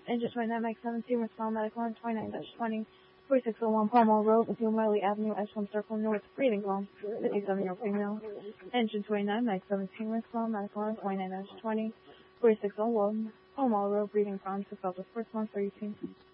Engine 29, Mike 17, Respond Medical Line 29-20, 4601 Palmole Road, New Miley Avenue, Ashland Circle, North, Breeding Ground, 57-year-old female. Engine 29, Mike 17, Respond Medical Line 29-20, 4601 Palmole Road, Breeding Ground, 6 First Month, 13.